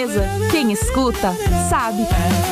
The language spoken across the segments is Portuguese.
sobremesa, quem escuta sabe.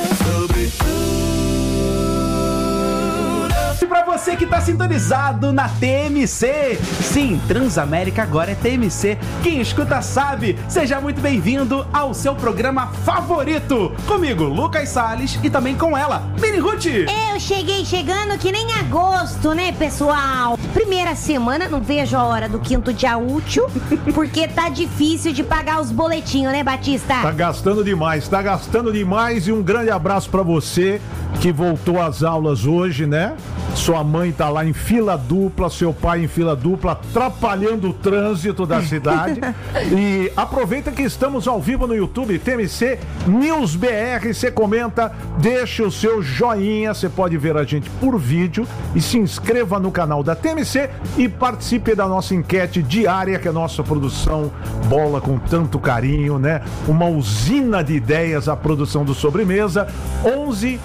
E pra você que tá sintonizado na TMC, sim, Transamérica agora é TMC, quem escuta sabe. Seja muito bem-vindo ao seu programa favorito, comigo, Lucas Salles, e também com ela, Mini Ruth. Eu cheguei chegando que nem agosto, né, pessoal? Primeira semana, não vejo a hora do quinto dia útil, porque tá difícil de pagar os boletinhos, né, Batista? Tá gastando demais, e um grande abraço pra você que voltou às aulas hoje, né? Sua mãe tá lá em fila dupla, seu pai em fila dupla, atrapalhando o trânsito da cidade. E aproveita que estamos ao vivo no YouTube, TMC News BR. Você comenta, deixa o seu joinha, você pode ver a gente por vídeo e se inscreva no canal da TMC e participe da nossa enquete diária que a nossa produção bola com tanto carinho, né? Uma usina de ideias, a produção do Sobremesa. 11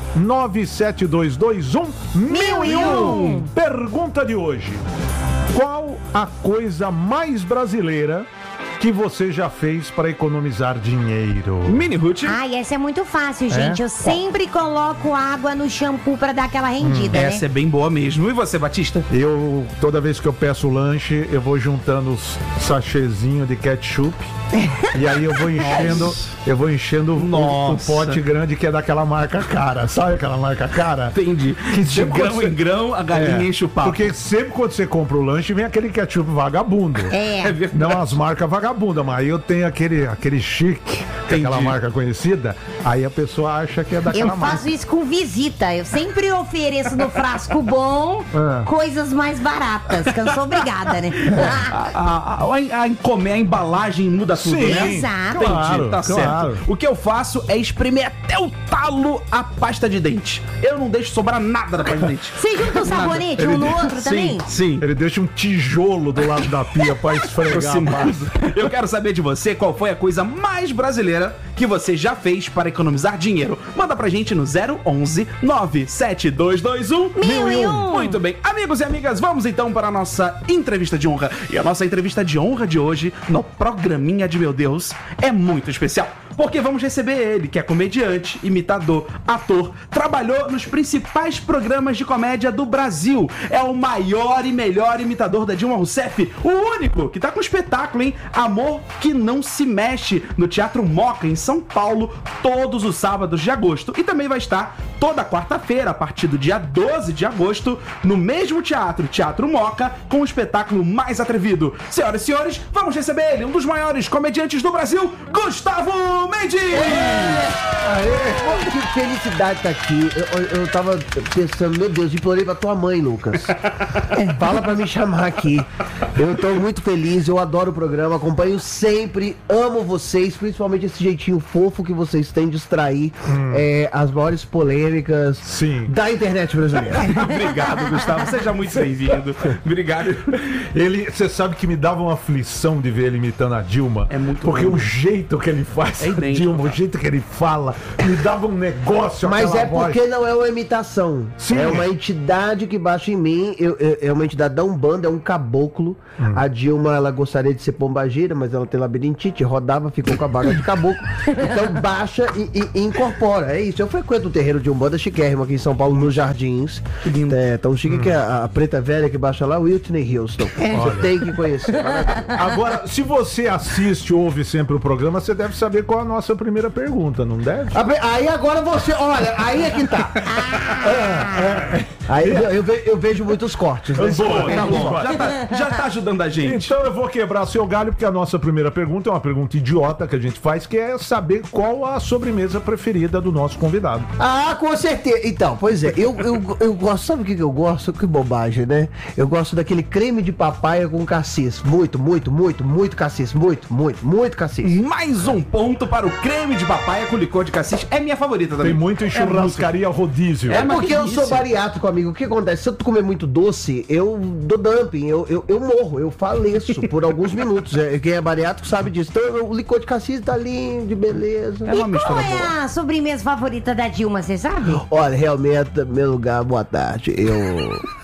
97221 1001. Pergunta de hoje: qual a coisa mais brasileira que você já fez para economizar dinheiro? Mini Ruth. Ai, essa é muito fácil, gente. Eu sempre coloco água no shampoo pra dar aquela rendida, né? Essa é bem boa mesmo. E você, Batista? Eu, toda vez que eu peço lanche, eu vou juntando os sachêzinhos de ketchup. E aí eu vou enchendo o pote grande que é daquela marca cara. Sabe aquela marca cara? Entendi. Que de grão em grão, a galinha enche o papo. Porque sempre quando você compra o lanche, vem aquele ketchup vagabundo. É verdade. Não as marcas vagabundas, mas aí eu tenho aquele chique, que é aquela marca conhecida, aí a pessoa acha que é daquela marca. Eu faço isso com visita. Eu sempre ofereço no frasco bom coisas mais baratas, que eu sou obrigada, né? A embalagem muda tudo, Sim, né? Exato. Entendi, tá claro. certo. O que eu faço é espremer até o talo a pasta de dente. Eu não deixo sobrar nada da pasta de dente. Você junta o sabonete um no outro também? Sim. Ele deixa um tijolo do lado da pia pra esfregar a massa. Eu quero saber de você qual foi a coisa mais brasileira que você já fez para economizar dinheiro. Manda pra gente no 011 97221 1001. Muito bem, amigos e amigas, vamos então para a nossa entrevista de honra. E a nossa entrevista de honra de hoje, no Programinha de Meu Deus, é muito especial. Porque vamos receber ele, que é comediante, imitador, ator, trabalhou nos principais programas de comédia do Brasil. É o maior e melhor imitador da Dilma Rousseff, o único que tá com espetáculo, hein? Amor que Não Se Mexe, no Teatro Moca, em São Paulo, todos os sábados de agosto. E também vai estar toda quarta-feira, a partir do dia 12 de agosto, no mesmo teatro, Teatro Moca, com o espetáculo mais atrevido. Senhoras e senhores, vamos receber ele, um dos maiores comediantes do Brasil, Gustavo Mendes! Pô, que felicidade tá aqui. Eu tava pensando, meu Deus, implorei pra tua mãe, Lucas. Fala pra me chamar aqui. Eu tô muito feliz, eu adoro o programa, acompanho sempre, amo vocês, principalmente esse jeitinho fofo que vocês têm de extrair as maiores polêmicas da internet brasileira. Obrigado, Gustavo. Seja muito bem-vindo. Obrigado. Você sabe que me dava uma aflição de ver ele imitando a Dilma. É muito porque bom. o jeito que ele faz É a idêntico, Dilma, o jeito que ele fala, me dava um negócio. Mas aquela é voz. porque não é uma imitação. Sim. É uma entidade que baixa em mim. É uma entidade da Umbanda, é um caboclo. A Dilma, ela gostaria de ser pombagira, mas ela tem labirintite, rodava, ficou com a vaga de caboclo. Então baixa e incorpora. É isso. Eu frequento o terreiro de Umbanda chiquérrimo aqui em São Paulo, nos Jardins. Que lindo. É tão chique que a preta velha que baixa lá, Whitney Houston. Você tem que conhecer. Agora, se você assiste ou ouve sempre o programa, você deve saber qual é a nossa primeira pergunta, não deve? Aí agora você, olha, aí é que tá. Aí eu vejo muitos cortes, né? Boa, tá bom. Já tá ajudando a gente. Então eu vou quebrar seu galho, porque a nossa primeira pergunta é uma pergunta idiota que a gente faz, que é saber qual a sobremesa preferida do nosso convidado. Ah, com certeza. Então, pois é, eu gosto, sabe o que eu gosto? Que bobagem, né? Eu gosto daquele creme de papaya com cassis. Muito cassis. Muito cassis. Mais um ponto para o creme de papaya com licor de cassis. É minha favorita também. Tem muito em churrascaria rodízio. É uma porque eu delícia. sou bariátrico, amigo. O que acontece? Se eu comer muito doce, eu dou dumping, eu morro, eu faleço por alguns minutos. Quem é bariátrico sabe disso. Então o licor de cassis tá lindo, de beleza. É uma E mistura qual boa. é a sobremesa favorita da Dilma, você sabe? Olha, realmente, meu lugar, boa tarde.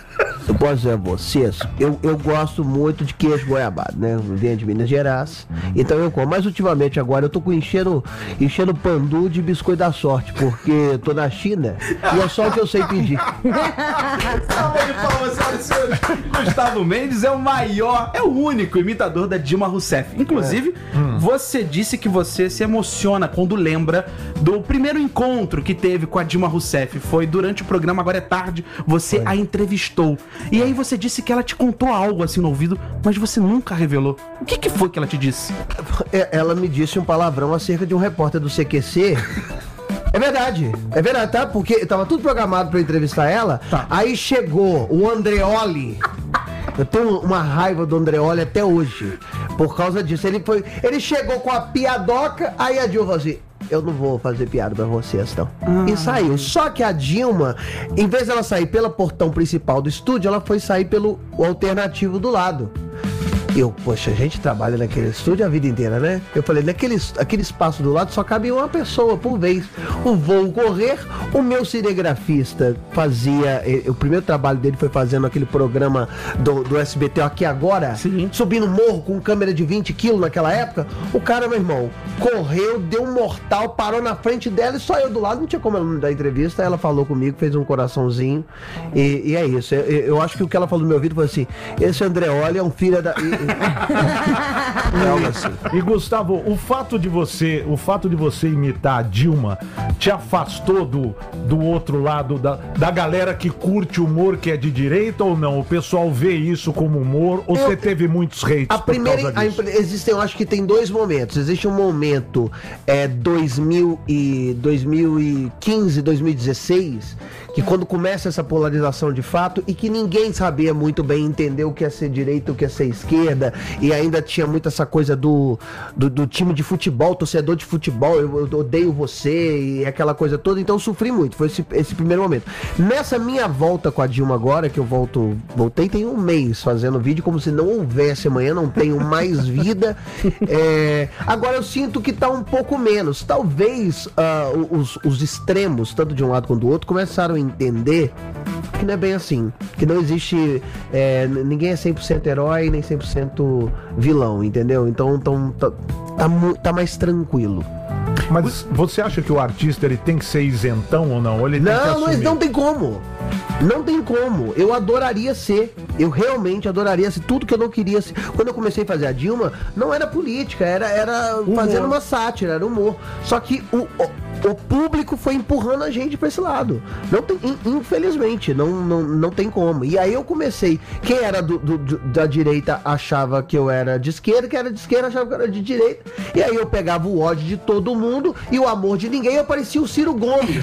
eu posso dizer a vocês, eu gosto muito de queijo goiabado, né? Eu venho de Minas Gerais, então eu como. Mas ultimamente agora eu tô enchendo pandu de biscoito da sorte, porque eu tô na China e é só o que eu sei pedir. Salve de palmas, senhoras e senhores. Gustavo Mendes é o maior, é o único imitador da Dilma Rousseff. Inclusive, você disse que você se emociona quando lembra do primeiro encontro que teve com a Dilma Rousseff. Foi durante o programa Agora é Tarde, você a entrevistou. E aí você disse que ela te contou algo assim no ouvido, mas você nunca revelou. O que foi que ela te disse? Ela me disse um palavrão acerca de um repórter do CQC. É verdade, tá? Porque tava tudo programado pra entrevistar ela. Tá. Aí chegou o Andreoli. Eu tenho uma raiva do Andreoli até hoje. Por causa disso. Ele chegou com a piadoca, aí a Dilma falou assim: eu não vou fazer piada pra vocês, não. E saiu. Só que a Dilma, em vez dela sair pelo portão principal do estúdio, ela foi sair pelo alternativo do lado. Poxa, a gente trabalha naquele estúdio a vida inteira, né? Eu falei, aquele espaço do lado só cabe uma pessoa por vez. O voo correr, o meu cinegrafista fazia, o primeiro trabalho dele foi fazendo aquele programa do SBT Aqui Agora, sim, subindo morro com câmera de 20 quilos naquela época. O cara, meu irmão, correu, deu um mortal, parou na frente dela e só eu do lado, não tinha como ela me dar entrevista. Ela falou comigo, fez um coraçãozinho e é isso. Eu acho que o que ela falou no meu ouvido foi assim: esse Andreoli é um filho da... E Gustavo, o fato de você imitar a Dilma te afastou do outro lado da galera que curte humor, que é de direita, ou não? O pessoal vê isso como humor, ou você teve muitos hates eu acho que tem dois momentos. Existe um momento 2015, 2016, que quando começa essa polarização de fato e que ninguém sabia muito bem entender o que é ser direita, o que é ser esquerda, e ainda tinha muito essa coisa do time de futebol, torcedor de futebol, eu odeio você e aquela coisa toda. Então eu sofri muito, foi esse primeiro momento. Nessa minha volta com a Dilma agora, que eu voltei tem um mês fazendo vídeo como se não houvesse amanhã, não tenho mais vida. Agora eu sinto que tá um pouco menos. Talvez os extremos, tanto de um lado quanto do outro, começaram a entender que não é bem assim, que não existe, ninguém é 100% herói nem 100% vilão, entendeu? Então tá mais tranquilo. Mas você acha que o artista ele tem que ser isentão ou não? Ou ele não tem como. Não tem como. Eu adoraria ser. Eu realmente adoraria ser. Tudo que eu não queria ser. Quando eu comecei a fazer a Dilma, não era política, era fazendo uma sátira, era humor. Só que o público foi empurrando a gente pra esse lado. Não tem, infelizmente, não tem como. E aí eu comecei. Quem era da direita achava que eu era de esquerda, quem era de esquerda achava que eu era de direita. E aí eu pegava o ódio de todo mundo e o amor de ninguém, eu parecia o Ciro Gomes.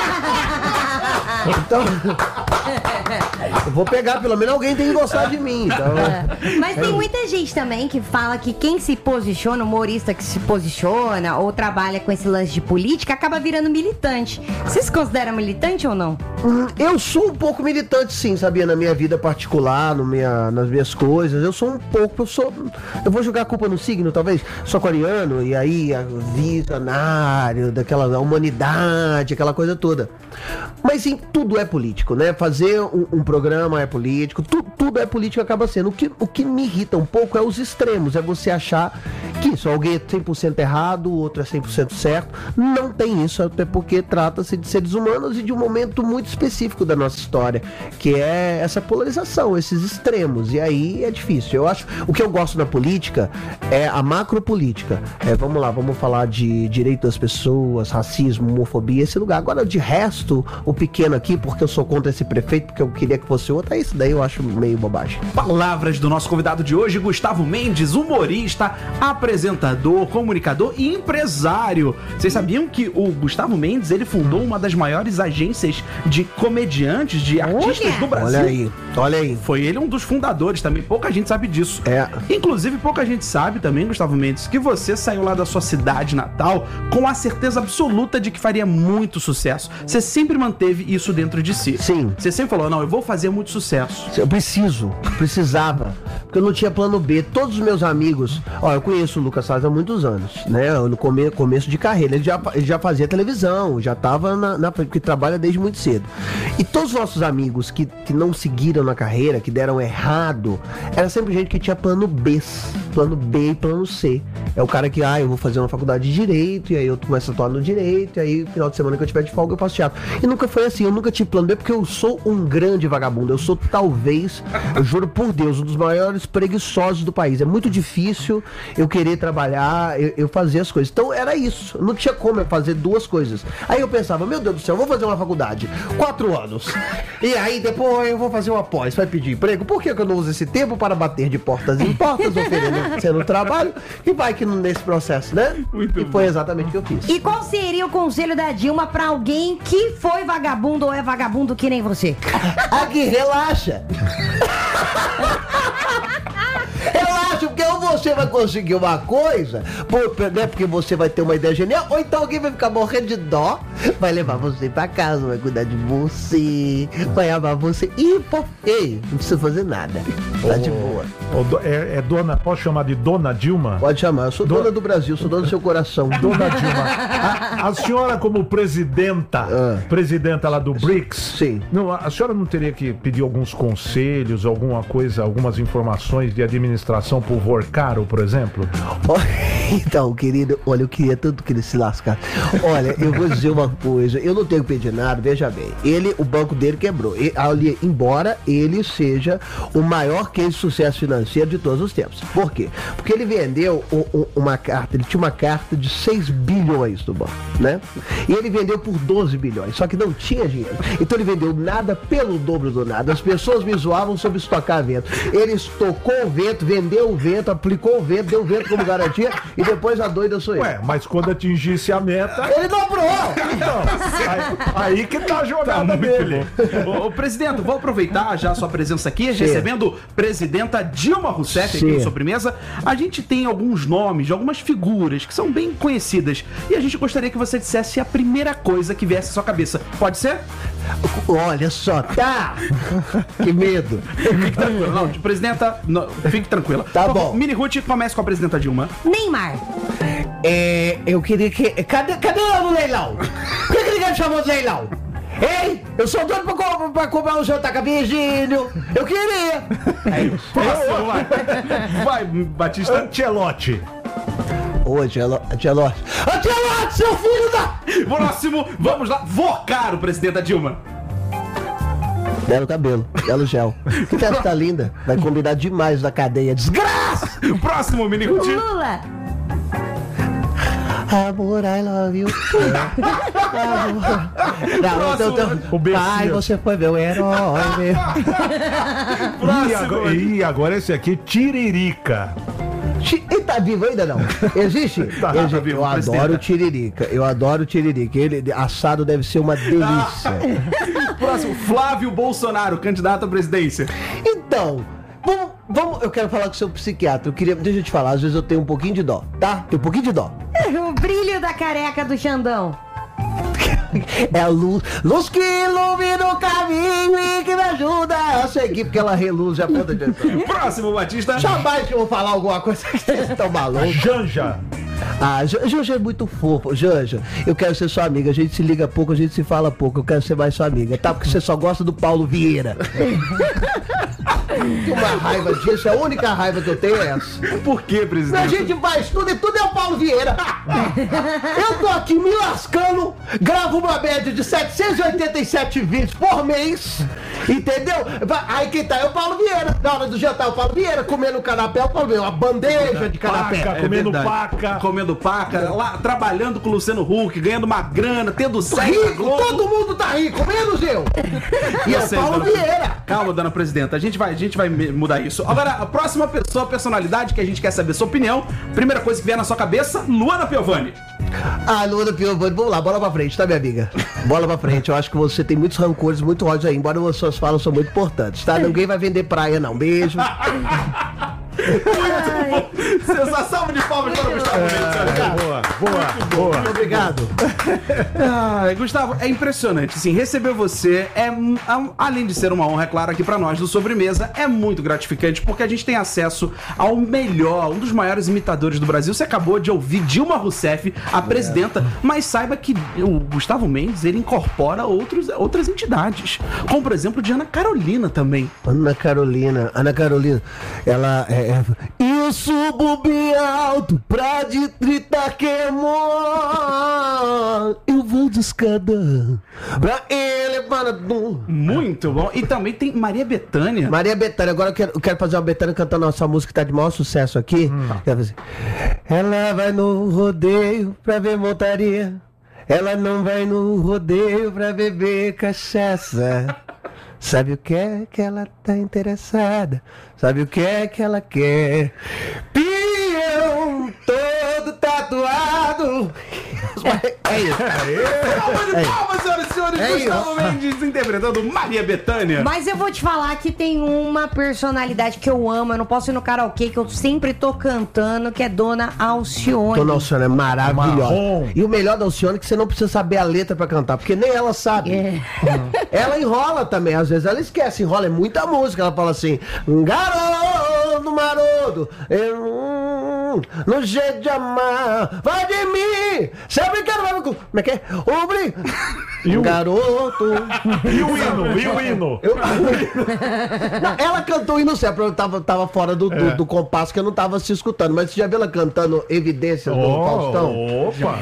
Então, eu vou pegar, pelo menos alguém tem que gostar de mim. Então... Mas tem muita gente também que fala que quem se posiciona, humorista que se posiciona ou trabalha com esse lance de política, acaba virando militante. Você se considera militante ou não? Eu sou um pouco militante, sim, sabia? Na minha vida particular, nas minhas coisas. Eu sou um pouco, eu vou jogar a culpa no signo, talvez. Sou aquariano, e aí visionário, daquela humanidade, aquela coisa toda. Mas sim, tudo é político, né? Fazer um programa é político, tudo é político, acaba sendo. O que me irrita um pouco é os extremos, é você achar que isso, alguém é 100% errado, o outro é 100% certo. Não tem isso, até porque trata-se de seres humanos e de um momento muito específico da nossa história, que é essa polarização, esses extremos, e aí é difícil. Eu acho, o que eu gosto na política é a macropolítica. Vamos lá, vamos falar de direito das pessoas, racismo, homofobia, esse lugar. Agora, de resto, o pequeno aqui, porque eu sou contra esse prefeito, porque eu queria que fosse outro, isso daí eu acho meio bobagem. Palavras do nosso convidado de hoje, Gustavo Mendes, humorista, apresentador, comunicador e empresário. Vocês sabiam que o Gustavo Mendes, ele fundou uma das maiores agências de comediantes, de artistas do Brasil? Olha aí. Foi ele um dos fundadores também, pouca gente sabe disso. Inclusive, pouca gente sabe também, Gustavo Mendes, que você saiu lá da sua cidade natal com a certeza absoluta de que faria muito sucesso. Você sempre manteve isso dentro de si. Sim. Você sempre falou, não, eu vou fazer muito sucesso. Eu precisava, porque eu não tinha plano B. Todos os meus amigos, eu conheço conheço o Lucas Salles há muitos anos, né? No começo de carreira. Ele já fazia televisão, já tava porque trabalha desde muito cedo. E todos os nossos amigos que não seguiram na carreira, que deram errado, era sempre gente que tinha plano B e plano C. É o cara que, eu vou fazer uma faculdade de Direito, e aí eu começo a atuar no Direito, e aí no final de semana que eu tiver de folga eu faço teatro. E nunca foi assim, eu nunca tive plano B, porque eu sou um grande vagabundo. Eu sou talvez, eu juro por Deus, um dos maiores preguiçosos do país. É muito difícil eu querer trabalhar, eu fazer as coisas. Então era isso, não tinha como eu fazer duas coisas. Aí eu pensava, meu Deus do céu, eu vou fazer uma faculdade, 4 anos. E aí depois eu vou fazer uma pós, vai pedir emprego. Por que eu não uso esse tempo para bater de portas em portas, oferecendo trabalho? E vai que nesse processo, né? Muito e foi exatamente o que eu fiz. E qual seria o conselho da Dilma pra alguém que foi vagabundo ou é vagabundo que nem você? Aqui, relaxa. Relaxa, porque ou você vai conseguir uma coisa, né, porque você vai ter uma ideia genial, ou então alguém vai ficar morrendo de dó, vai levar você pra casa, vai cuidar de você, vai amar você. E, não precisa fazer nada. Tá de boa. Dona, posso chamar de Dona Dilma? Pode chamar, eu sou dona do Brasil, sou dona do seu coração. Dona Dilma, a senhora como presidenta lá do BRICS, sim. Não, a senhora não teria que pedir alguns conselhos, alguma coisa, algumas informações de administração pro Vorcaro, por exemplo? Então, querido, olha, eu queria tanto que ele se lascasse. Olha, eu vou dizer uma coisa, eu não tenho que pedir nada, veja bem, o banco dele quebrou, embora ele seja o maior case de sucesso financeiro de todos os tempos. Por quê? Porque ele vendeu uma carta, ele tinha uma carta de 6 bilhões no banco, né? E ele vendeu por 12 bilhões, só que não tinha dinheiro. Então ele vendeu nada pelo dobro do nada. As pessoas me zoavam sobre estocar vento. Ele estocou o vento, vendeu o vento, aplicou o vento, deu o vento como garantia e depois a doida sou eu. Mas quando atingisse a meta... Ele dobrou! Então, aí que tá a jogada dele. Ô, presidente, vou aproveitar já a sua presença aqui, recebendo presidenta Dilma Rousseff aqui na sobremesa. A gente tem alguns nomes de algumas figuras que são bem conhecidas e a gente gostaria que você dissesse a primeira coisa que viesse à sua cabeça. Pode ser? Olha só, tá? Que medo. Fique tranquila. Não, presidenta, fique tranquila. Tá bom. Mini Ruth, comece com a presidenta Dilma. Neymar. Eu queria que... Cadê o leilão? Por que ninguém chamou de leilão? Ei, eu sou doido pra comprar um jantar com a Virgínio. Eu queria. Vai, Batista. Ancelotti. Ancelotti, seu filho da... Próximo, vamos lá. Vorcaro, presidenta Dilma. Belo cabelo, belo gel. Que testa tá linda. Vai combinar demais na cadeia. Desgraça! Próximo, Mini Ruth. Lula. Amor, I love you. Ai, você foi meu herói, meu. E agora esse aqui, Tiririca. Ele tá vivo ainda não? Existe? Tá vivo, eu adoro o Tiririca. Eu adoro o Tiririca. Ele assado deve ser uma delícia. Próximo, Flávio Bolsonaro, candidato à presidência. Então, vamos, eu quero falar com o seu psiquiatra. Deixa eu te falar, às vezes eu tenho um pouquinho de dó, tá? Tenho um pouquinho de dó. O brilho da careca do Xandão. É a luz que ilumina o caminho e que me ajuda a seguir, porque ela reluz a ponta de... Próximo, Batista. Jamais que eu vou falar alguma coisa que vocês estão malucos. Janja. Janja é muito fofo. Janja, eu quero ser sua amiga. A gente se liga pouco, a gente se fala pouco. Eu quero ser mais sua amiga, tá? Porque você só gosta do Paulo Vieira. Tenho uma raiva disso, a única raiva que eu tenho é essa. Por que, presidente? A gente faz tudo e tudo é o Paulo Vieira. Eu tô aqui me lascando, gravo uma média de 787 vídeos por mês, entendeu? Aí quem tá é o Paulo Vieira. Na hora do jantar, o Paulo Vieira, comendo canapé, o Paulo Vieira, uma bandeja de canapé. Comendo paca, lá trabalhando com o Luciano Huck, ganhando uma grana, tendo sexo. Rico, todo mundo tá rico, menos eu. E é o Paulo Vieira. Calma, dona presidenta, a gente vai mudar isso. Agora, a próxima pessoa, personalidade que a gente quer saber sua opinião. Primeira coisa que vier na sua cabeça, Luana Piovani. Luana Piovani, vamos lá, bola pra frente, tá, minha amiga? Bola pra frente, eu acho que você tem muitos rancores, muito ódio aí, embora as suas falas são muito importantes, tá? Ninguém vai vender praia, não. Beijo. Muito bom. Sensação de palmas para o Gustavo Mendes. Boa. Boa. Muito obrigado. Gustavo, é impressionante, assim, receber você além de ser uma honra, é claro, aqui pra nós do Sobremesa, é muito gratificante, porque a gente tem acesso ao melhor, um dos maiores imitadores do Brasil. Você acabou de ouvir Dilma Rousseff, a presidenta, mas saiba que o Gustavo Mendes, ele incorpora outras entidades, como, por exemplo, de Ana Carolina também. Ana Carolina, ela eu subo bem alto pra distritar queimou. Eu vou de escada pra ele para Muito bom. E também tem Maria Bethânia. Agora eu quero fazer uma Bethânia cantando nossa música que tá de maior sucesso aqui. Ela vai no rodeio pra ver montaria. Ela não vai no rodeio pra beber cachaça. Sabe o que é que ela tá interessada? Sabe o que é que ela quer? Peão todo tatuado. É isso. Palmas, senhoras e senhores. Gustavo Mendes interpretando Maria Bethânia. Mas eu vou te falar que tem uma personalidade que eu amo. Eu não posso ir no karaokê, que eu sempre tô cantando, que é Dona Alcione. Dona Alcione é maravilhosa. Marrom. E o melhor da Alcione é que você não precisa saber a letra pra cantar, porque nem ela sabe. Ela enrola também, às vezes ela esquece, enrola, é muita música. Ela fala assim: garoto maroto, no jeito de amar, vai de mim, sempre quero ver. Como é que é? Garoto. E o hino? Não, ela cantou o hino certo, eu tava fora do compasso que eu não tava se escutando, mas você já viu ela cantando Evidências do Faustão? Opa!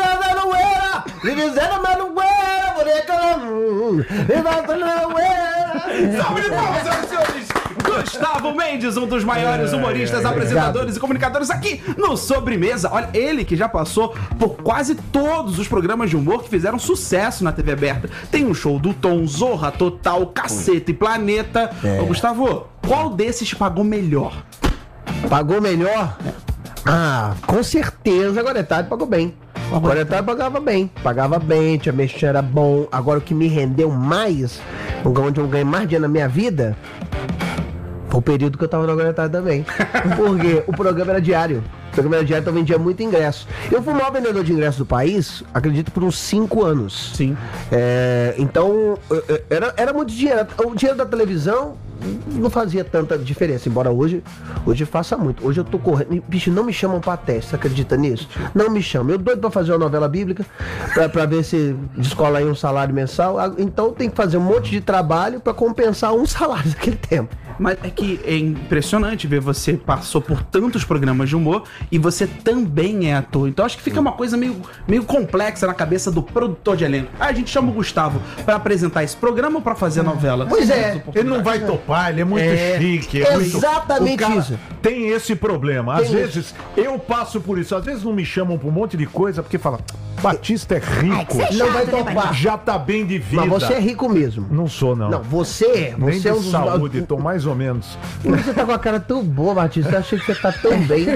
Salve de palmas, senhoras e senhores. Gustavo Mendes, um dos maiores humoristas, apresentadores e comunicadores aqui no Sobremesa. Olha, ele que já passou por quase todos os programas de humor que fizeram sucesso na TV aberta. Tem um show do Tom, Zorra Total, Caceta e Planeta. Ô, Gustavo, qual desses pagou melhor? Pagou melhor? Com certeza, agora é tarde, pagou bem. Agora é tarde, pagava bem, tinha mexer, era bom. Agora o que me rendeu mais, onde eu ganhei mais dinheiro na minha vida, foi o período que eu tava no Agora é Tarde também. Porque o programa era diário. Então eu vendia muito ingresso. Eu fui o maior vendedor de ingressos do país, acredito, por uns 5 anos. Sim. Então, era muito dinheiro. O dinheiro da televisão não fazia tanta diferença, embora hoje faça muito. Hoje eu tô correndo. Bicho, não me chamam pra teste, você acredita nisso? Não me chamam. Eu doido pra fazer uma novela bíblica, pra ver se descola aí um salário mensal. Então tem que fazer um monte de trabalho pra compensar um salário daquele tempo. Mas é que é impressionante ver você passou por tantos programas de humor e você também é ator. Então acho que fica uma coisa meio complexa na cabeça do produtor de elenco. A gente chama o Gustavo pra apresentar esse programa ou pra fazer a novela? Pois é. Ele não vai topar, ele é muito chique. Exatamente o cara isso. Tem esse problema. Às vezes eu passo por isso. Às vezes não me chamam pra um monte de coisa porque fala, Batista é rico. Não vai topar. Já tá bem de vida. Mas você é rico mesmo. Não sou, não. Não, você Nem é um de dos... saúde, tô mais ou menos. Você tá com a cara tão boa, Batista. Eu achei que você tá tão bem.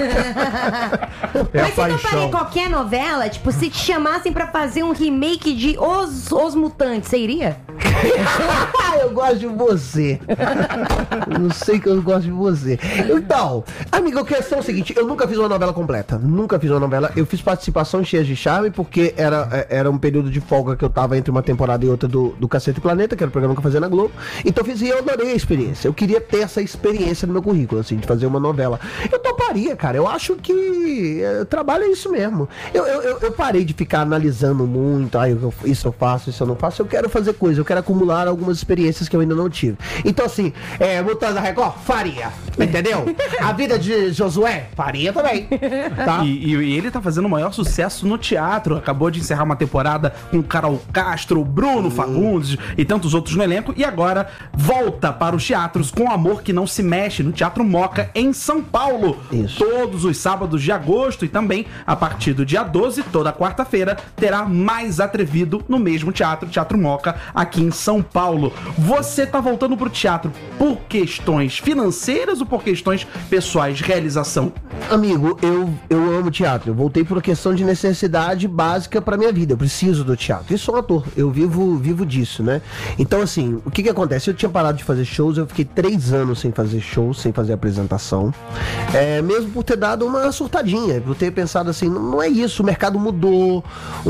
Mas você toparia em qualquer novela? Tipo, se te chamassem pra fazer um remake de Os Mutantes, você iria? Eu gosto de você. Eu não sei que eu gosto de você. Então, amigo, a questão é o seguinte: eu nunca fiz uma novela completa. Eu fiz participação cheia de charme, porque era um período de folga que eu tava entre uma temporada e outra do Cacete e Planeta, que era o programa que eu fazia na Globo. Então eu fiz e eu adorei a experiência. Eu queria ter essa experiência no meu currículo, assim, de fazer uma novela. Eu toparia, cara. Eu acho que trabalho é isso mesmo. Eu parei de ficar analisando muito. Isso eu faço, isso eu não faço. Eu quero fazer coisa, eu quero acumular algumas experiências que eu ainda não tive. Então, assim, Mutante da Record, faria. Entendeu? A vida de Josué, faria também. Tá? E ele tá fazendo o maior sucesso no teatro. Acabou de encerrar uma temporada com Carol Castro, Bruno Fagundes e tantos outros no elenco. E agora volta para os teatros com Amor que Não Se Mexe, no Teatro Moca, em São Paulo. Isso. Todos os sábados de agosto e também, a partir do dia 12, toda quarta-feira, terá Mais Atrevido no mesmo teatro, Teatro Moca, aqui em São Paulo. Você tá voltando pro teatro por questões financeiras ou por questões pessoais, realização? Amigo, eu amo teatro. Eu voltei por uma questão de necessidade básica pra minha vida. Eu preciso do teatro. E sou um ator. Eu vivo disso, né? Então, assim, o que acontece? Eu tinha parado de fazer shows. Eu fiquei 3 anos sem fazer shows, sem fazer apresentação. Mesmo por ter dado uma surtadinha. Por ter pensado assim, não é isso. O mercado mudou.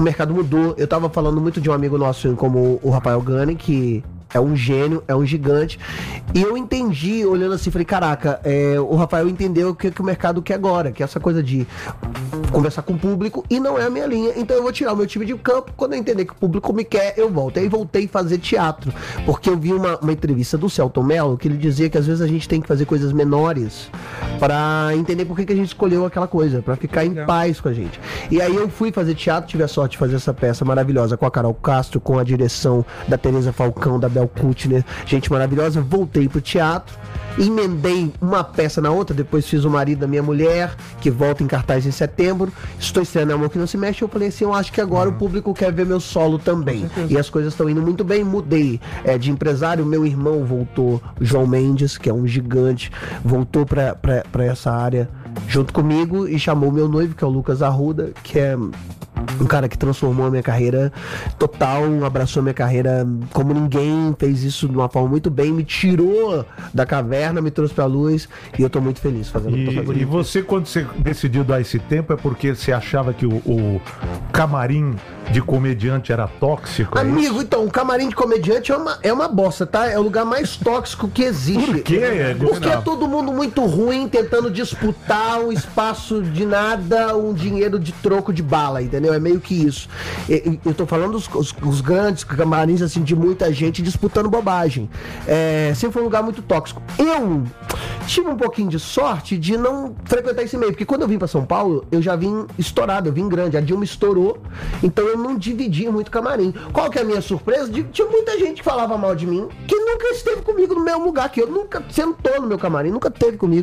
Eu tava falando muito de um amigo nosso como o Rafael Gani, que é um gênio, é um gigante. E eu entendi, olhando assim, falei, caraca, o Rafael entendeu o que o mercado quer agora, que é essa coisa de conversar com o público, e não é a minha linha. Então eu vou tirar o meu time de campo, quando eu entender que o público me quer, eu volto. Aí voltei a fazer teatro, porque eu vi uma entrevista do Celton Mello, que ele dizia que às vezes a gente tem que fazer coisas menores pra entender por que a gente escolheu aquela coisa, pra ficar em paz com a gente. E aí eu fui fazer teatro, tive a sorte de fazer essa peça maravilhosa com a Carol Castro, com a direção da Teresa Falcão, da Bel Kutner, gente maravilhosa. Voltei pro teatro, emendei uma peça na outra, depois fiz O Marido da Minha Mulher, que volta em cartaz em setembro. Estou estreando Amor Que Não Se Mexe. Eu falei assim, eu acho que agora o público quer ver meu solo também. E as coisas estão indo muito bem. Mudei de empresário. Meu irmão voltou, João Mendes, que é um gigante, voltou pra essa área junto comigo e chamou meu noivo, que é o Lucas Arruda, que é um cara que transformou a minha carreira total, abraçou a minha carreira como ninguém, fez isso de uma forma muito bem, me tirou da caverna, me trouxe pra luz, e eu tô muito feliz fazendo o que tô fazendo. E você, quando você decidiu dar esse tempo, é porque você achava que o camarim de comediante era tóxico? Amigo, então, o camarim de comediante é uma bosta, tá? É o lugar mais tóxico que existe. Por quê? Porque é todo mundo muito ruim, tentando disputar um espaço de nada, um dinheiro de troco de bala, entendeu? É meio que isso. Eu tô falando os grandes camarins, assim, de muita gente disputando bobagem. Sempre foi um lugar muito tóxico. Eu tive um pouquinho de sorte de não frequentar esse meio, porque quando eu vim pra São Paulo, eu já vim estourado, eu vim grande. A Dilma estourou, então eu não dividia muito camarim. Qual que é a minha surpresa? Tinha muita gente que falava mal de mim, que nunca esteve comigo no mesmo lugar, que eu nunca sentou no meu camarim, nunca esteve comigo.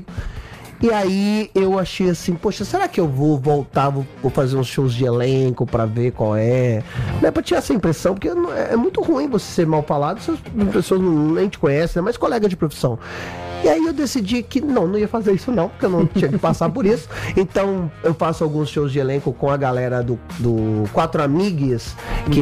E aí eu achei assim, poxa, será que eu vou voltar, vou fazer uns shows de elenco pra ver qual é? Não é pra tirar essa impressão, porque é muito ruim você ser mal falado, se as pessoas nem te conhecem, é mais colega de profissão. E aí eu decidi que não ia fazer isso não, porque eu não tinha que passar por isso. Então eu faço alguns shows de elenco com a galera do Quatro Amigos, que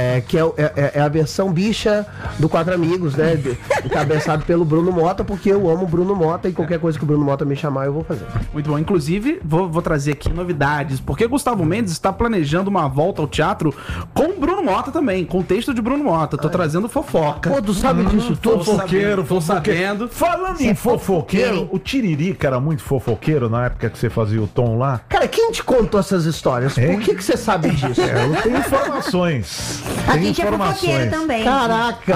é a versão bicha do Quatro Amigos, né? Encabeçado pelo Bruno Mota, porque eu amo o Bruno Mota e qualquer coisa que o Bruno Mota me chamar eu vou fazer. Muito bom. Inclusive, vou trazer aqui novidades, porque Gustavo Mendes está planejando uma volta ao teatro com o Bruno Mota também, com o texto de Bruno Mota. Tô trazendo fofoca. Pô, tu sabe disso tudo? Tô sabendo. Falando em fofoqueiro, o Tiririca era muito fofoqueiro na época que você fazia o Tom lá? Cara, quem te contou essas histórias? Por que você sabe disso? Eu tenho informações. A gente é fofoqueiro também. Caraca, A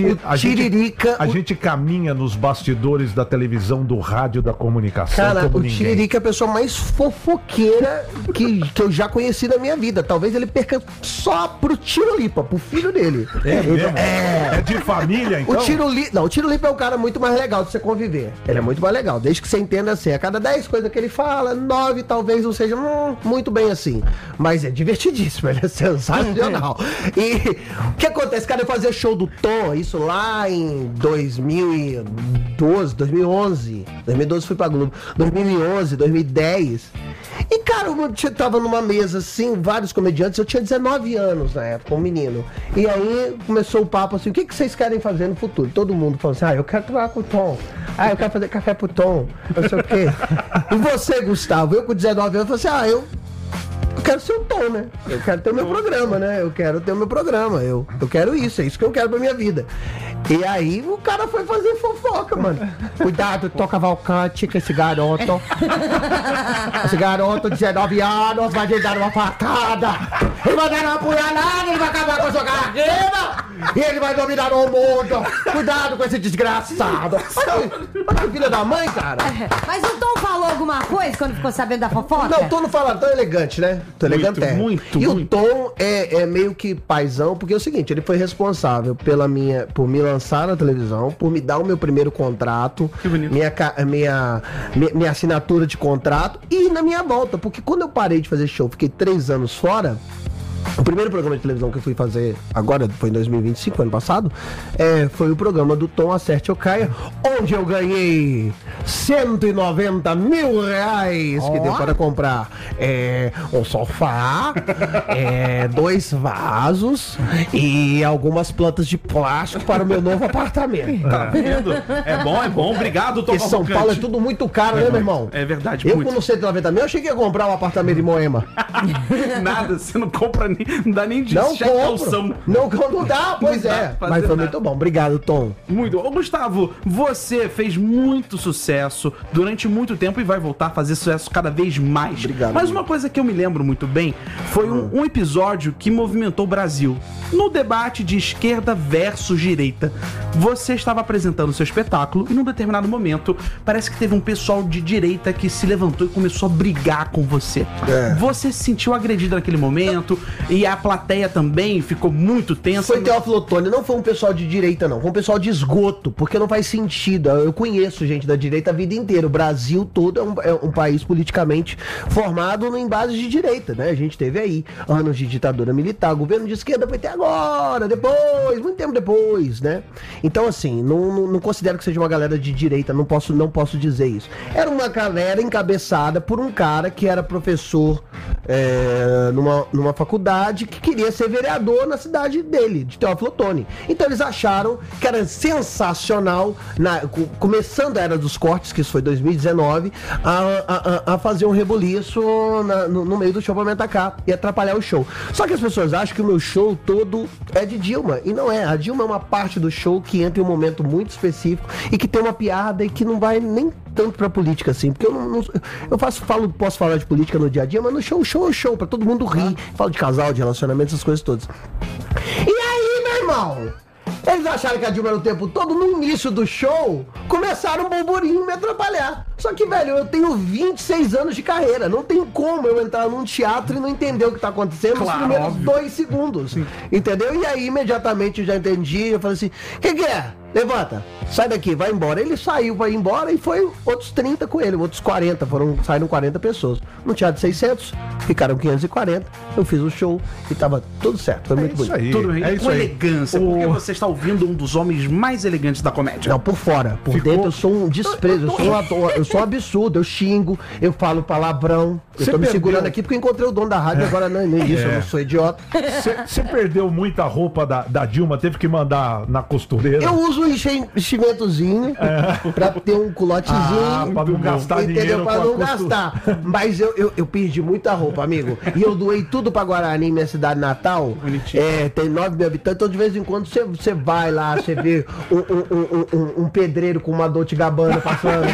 gente caminha nos bastidores da televisão, do rádio, da comunicação. cara, como o ninguém. Tiririca é a pessoa mais fofoqueira que eu já conheci na minha vida. Talvez ele perca só pro Tirolipa, pro filho dele. É mesmo? É de família, então? O Tirolipa é um cara muito mais legal de você conviver. Ele é muito mais legal, desde que você entenda assim. A cada 10 coisas que ele fala, 9 talvez não seja muito bem assim. Mas é divertidíssimo, ele é sensacional. E o que acontece? Cara, eu fazia show do Tom, isso lá em 2012, 2011. 2012 fui pra Globo. 2011, 2010. E, cara, eu tava numa mesa, assim, vários comediantes. Eu tinha 19 anos na época, um menino. E aí começou o papo assim: o que vocês querem fazer no futuro? Todo mundo falou assim: eu quero trabalhar com o Tom. Eu quero fazer café pro Tom. Não sei o quê. E você, Gustavo? Eu com 19 anos falei assim: eu quero ser o Tom, né? Eu quero ter o meu programa, né? Eu quero ter o meu programa. Eu quero isso, é isso que eu quero pra minha vida. E aí o cara foi fazer fofoca, mano. Cuidado, Tom Cavalcante, que esse garoto. Esse garoto, 19 anos, vai lhe dar uma facada. Ele vai dar uma punhalada, ele vai acabar com a sua carreira. E ele vai dominar o mundo. Cuidado com esse desgraçado. Olha que filha da mãe, cara. Mas o Tom falou alguma coisa quando ficou sabendo da fofoca? Não, o Tom não fala tão elegante, né? Tão elegante é. Muito. O Tom é meio que paizão, porque é o seguinte, ele foi responsável por me lançar na televisão, por me dar o meu primeiro contrato, Que bonito. minha assinatura de contrato e na minha volta, porque quando eu parei de fazer show, fiquei 3 anos fora, O primeiro programa de televisão que eu fui fazer agora, foi em 2025, ano passado, foi o programa do Tom Acerte ou Caia, onde eu ganhei 190 mil reais, que deu para comprar um sofá, 2 vasos e algumas plantas de plástico para o meu novo apartamento. Tá vendo? É bom. Obrigado, Tom Porque São Cavalcante. Paulo é tudo muito caro, né, meu irmão? É verdade, Eu muito. com 190 mil, eu cheguei a comprar um apartamento em Moema. Nada, você não compra nem, não dá nem de Não calção. compro. Não dá, pois Não dá é. pra Mas fazer foi nada. muito bom. Obrigado, Tom. Muito. Ô, Gustavo, você fez muito sucesso durante muito tempo e vai voltar a fazer sucesso cada vez mais. Obrigado, Mas amigo. uma coisa que eu me lembro muito bem foi um episódio que movimentou o Brasil. No debate de esquerda versus direita. Você estava apresentando seu espetáculo e num determinado momento parece que teve um pessoal de direita que se levantou e começou a brigar com você. Você se sentiu agredido naquele momento e a plateia também ficou muito tensa. Foi Teófilo Otoni, não foi um pessoal de direita, não. Foi um pessoal de esgoto, porque não faz sentido. Eu conheço gente da direita a vida inteira. O Brasil todo é um país politicamente formado em base de direita, né? A gente teve aí anos de ditadura militar, governo de esquerda foi até agora, depois, muito tempo depois, né? Então, assim, não considero que seja uma galera de direita, não posso dizer isso. Era uma galera encabeçada por um cara que era professor numa faculdade que queria ser vereador na cidade dele, de Teófilo Otoni. Então eles acharam que era sensacional, começando a Era dos Cortes, que isso foi 2019, a fazer um rebuliço no meio do show pra me atacar e atrapalhar o show. Só que as pessoas acham que o meu show todo é de Dilma, e não é. A Dilma é uma parte do show que entra em um momento muito específico e que tem uma piada e que não vai nem tanto pra política assim, porque posso falar de política no dia a dia, mas no show é show, pra todo mundo rir. Falo de casal, de relacionamento, essas coisas todas. E aí, meu irmão? Eles acharam que a Dilma era o tempo todo, no início do show, começaram um burburinho e me atrapalhar. Só que, velho, eu tenho 26 anos de carreira. Não tem como eu entrar num teatro e não entender o que tá acontecendo nos primeiros 2 segundos. Entendeu? E aí, imediatamente, eu já entendi. Eu falei assim, que é? Levanta, sai daqui, vai embora. Ele saiu, vai embora e foi outros 30 com ele, outros 40, saíram 40 pessoas. No teatro de 600, ficaram 540, eu fiz o show e tava tudo certo, foi muito bonito. Tudo bem, É isso com aí. elegância, porque você está ouvindo um dos homens mais elegantes da comédia. Não, por fora, por dentro eu sou um desprezo, eu sou um absurdo, eu xingo, eu falo palavrão. Eu Você tô me perdeu. segurando aqui porque eu encontrei o dono da rádio, agora não é nem isso, eu não sou idiota. Você perdeu muita roupa da Dilma, teve que mandar na costureira. Eu uso um enchimentozinho pra ter um culotezinho. pra não gastar Entendeu? dinheiro Pra com a não costura. gastar. Mas eu perdi muita roupa, amigo. E eu doei tudo pra Guarani, minha cidade natal. Bonitinho. Tem 9 mil habitantes, então de vez em quando você vai lá, você vê um pedreiro com uma Dolce Gabbana passando.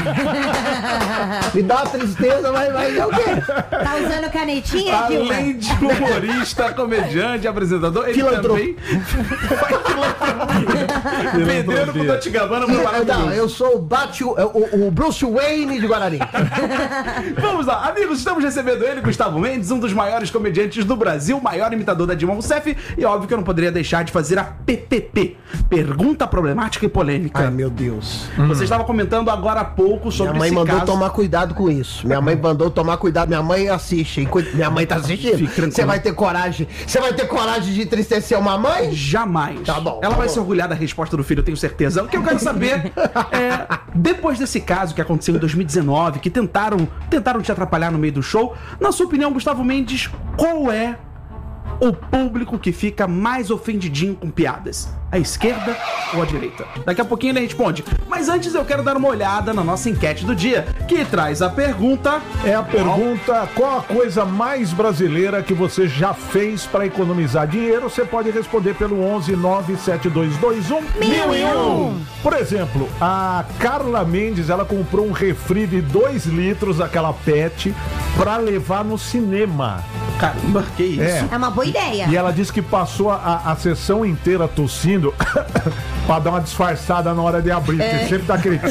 Me dá uma tristeza, mas é o quê? Tá usando canetinha, Dilma? Além de humorista, comediante, apresentador, ele Filantropo. também faz filantropia. Pedreiro com Dolce Gabbana, Não, maravilhoso. eu sou o Bruce Wayne de Guarani. Vamos lá, amigos, estamos recebendo ele, Gustavo Mendes, um dos maiores comediantes do Brasil, o maior imitador da Dilma Rousseff, e óbvio que eu não poderia deixar de fazer a PPP, Pergunta Problemática e Polêmica. Ai, meu Deus. Você estava comentando agora há pouco sobre Minha mãe esse mandou caso. tomar cuidado com isso. Minha mãe mandou tomar cuidado. Minha mãe assiste. Minha mãe tá assistindo. Fique tranquilo. Você vai ter coragem? Você vai ter coragem de entristecer uma mãe? Jamais. Tá bom, Ela tá vai bom. se orgulhar da resposta do filho, eu tenho certeza. O que eu quero saber é, depois desse caso que aconteceu em 2019, que tentaram te atrapalhar no meio do show, na sua opinião, Gustavo Mendes, qual é o público que fica mais ofendidinho com piadas? A esquerda ou a direita? Daqui a pouquinho ele responde. Mas antes eu quero dar uma olhada na nossa enquete do dia, que traz a pergunta... É a pergunta, qual a coisa mais brasileira que você já fez para economizar dinheiro? Você pode responder pelo 11 97221 1001. Por exemplo, a Carla Mendes, ela comprou um refri de 2 litros, aquela PET, para levar no cinema. Caramba, que isso? É uma boa ideia. E ela disse que passou a sessão inteira tossindo Pra dar uma disfarçada na hora de abrir, porque sempre tá aquele...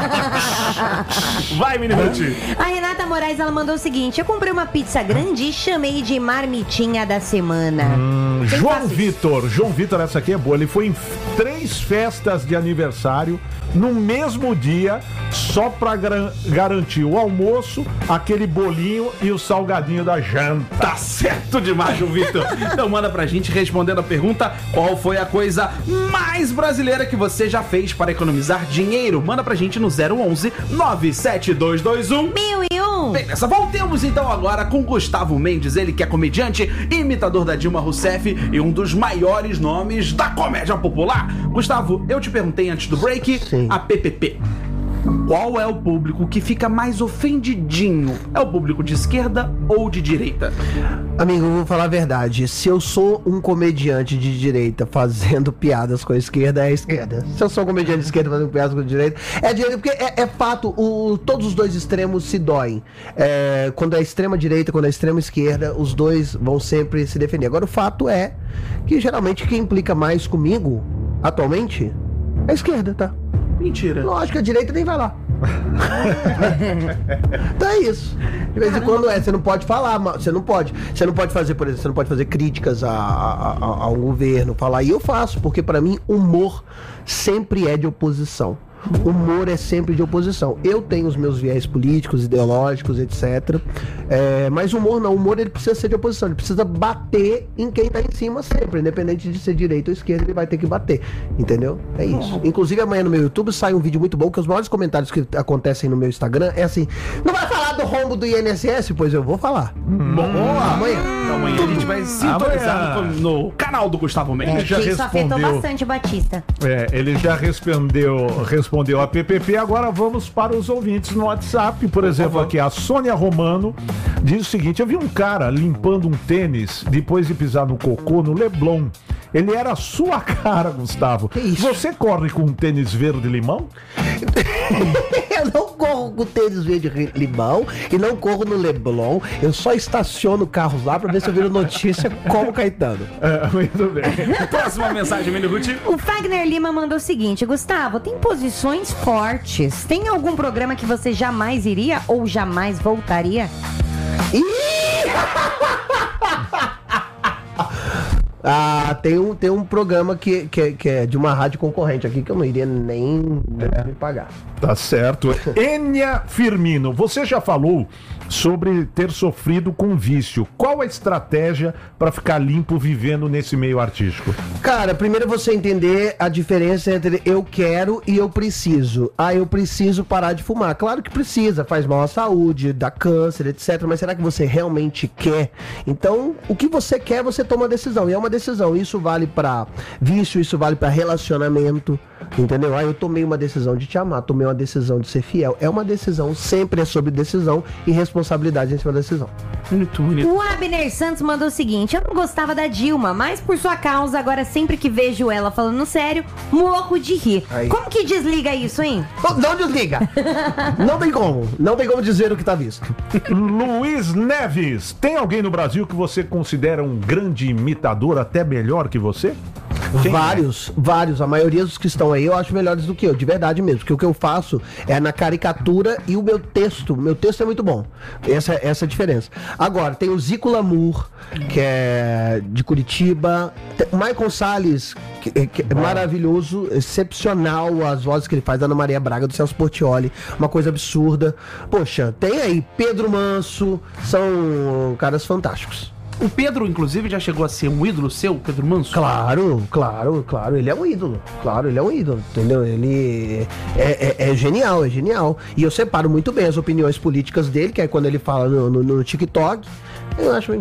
Vai, Mini Ruth. A Renata Moraes, ela mandou o seguinte: eu comprei uma pizza grande e chamei de marmitinha da semana. Quem João faz isso? Vitor, essa aqui é boa. Ele foi em 3 festas de aniversário no mesmo dia, só pra garantir o almoço, aquele bolinho e o salgadinho da janta. Tá certo demais, João Vitor. Então manda pra gente respondendo a pergunta: qual foi a coisa mais brasileira que você já fez para economizar dinheiro? Manda pra gente no 011 97221 1001. Beleza, voltemos então agora com Gustavo Mendes, ele que é comediante, imitador da Dilma Rousseff e um dos maiores nomes da comédia popular. Gustavo, eu te perguntei antes do break, Sim. a PPP. Qual é o público que fica mais ofendidinho? É o público de esquerda ou de direita? Amigo, eu vou falar a verdade. Se eu sou um comediante de direita fazendo piadas com a esquerda, é a esquerda. Se eu sou um comediante de esquerda fazendo piadas com a direita, é a direita, porque é fato, todos os dois extremos se doem. Quando é extrema direita, quando é extrema esquerda, os dois vão sempre se defender. Agora, o fato é que geralmente quem implica mais comigo, atualmente, é a esquerda, tá? Mentira. Lógico, a direita nem vai lá. Então é isso. De vez em quando você não pode falar, você não pode fazer, por exemplo, você não pode fazer críticas a um governo, falar, e eu faço, porque pra mim humor sempre é de oposição. Humor é sempre de oposição. Eu tenho os meus viés políticos, ideológicos, etc. Mas humor não. Humor ele precisa ser de oposição. Ele precisa bater em quem tá em cima sempre. Independente de ser direita ou esquerda, ele vai ter que bater. Entendeu? É isso. Inclusive amanhã no meu YouTube sai um vídeo muito bom, que os maiores comentários que acontecem no meu Instagram é assim: não vai falar do rombo do INSS? Pois eu vou falar. Bom, amanhã. Então amanhã a gente vai sintonizar no canal do Gustavo Mendes. já Que isso afetou respondeu. bastante o Batista. Ele já respondeu a PPP, agora vamos para os ouvintes no WhatsApp. Por exemplo, aqui a Sônia Romano diz o seguinte: eu vi um cara limpando um tênis depois de pisar no cocô no Leblon. Ele era a sua cara, Gustavo. Que isso? Você corre com um tênis verde-limão? Eu não corro com tênis verde-limão e não corro no Leblon. Eu só estaciono carros lá pra ver se eu viro notícia como Caetano. Muito bem. Próxima mensagem, Mini Ruth. O Fagner Lima mandou o seguinte: Gustavo, tem posições fortes. Tem algum programa que você jamais iria ou jamais voltaria? Tem um programa que é de uma rádio concorrente aqui que eu não iria nem me pagar. Tá certo. Enia Firmino, você já falou sobre ter sofrido com vício. Qual a estratégia para ficar limpo vivendo nesse meio artístico? Cara, primeiro você entender a diferença entre eu quero e eu preciso. Eu preciso parar de fumar. Claro que precisa, faz mal à saúde, dá câncer, etc. Mas será que você realmente quer? Então, o que você quer, você toma uma decisão. E é uma decisão. Isso vale pra vício, isso vale pra relacionamento. Entendeu? Eu tomei uma decisão de te amar, tomei uma decisão de ser fiel. É uma decisão, sempre é sobre decisão e responsabilidade em cima da decisão. Muito bonito. O Abner Santos mandou o seguinte: eu não gostava da Dilma, mas por sua causa, agora sempre que vejo ela falando sério, morro de rir. Aí. Como que desliga isso, hein? Não desliga! Não tem como. Não tem como dizer o que tá visto. Luiz Neves, tem alguém no Brasil que você considera um grande imitador, até melhor que você? Quem Vários. A maioria dos que estão aí eu acho melhores do que eu, de verdade mesmo. Porque o que eu faço é na caricatura e o meu texto. Meu texto é muito bom. Essa é a diferença. Agora, tem o Zico Lamour, que é de Curitiba. Tem o Michael Salles, que é maravilhoso, excepcional as vozes que ele faz da Ana Maria Braga, do Celso Portiolli. Uma coisa absurda. Poxa, tem aí Pedro Manso. São caras fantásticos. O Pedro, inclusive, já chegou a ser um ídolo seu, Pedro Manso? Claro. Ele é um ídolo. Claro, ele é um ídolo, entendeu? Ele é genial. E eu separo muito bem as opiniões políticas dele, que é quando ele fala no TikTok. Eu acho...